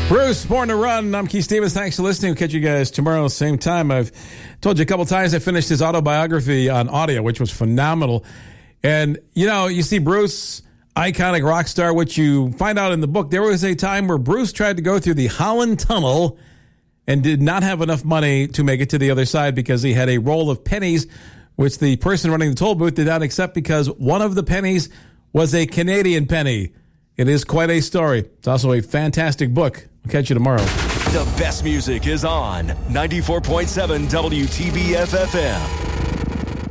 Bruce, Born to Run. I'm Keith Stevens. Thanks for listening. We'll catch you guys tomorrow, same time. I've told you a couple times I finished his autobiography on audio, which was phenomenal. And, you know, you see Bruce, iconic rock star, which you find out in the book. There was a time where Bruce tried to go through the Holland Tunnel and did not have enough money to make it to the other side because he had a roll of pennies, which the person running the toll booth did not accept because one of the pennies was a Canadian penny. It is quite a story. It's also a fantastic book. We'll catch you tomorrow. The best music is on 94.7 WTBF FM.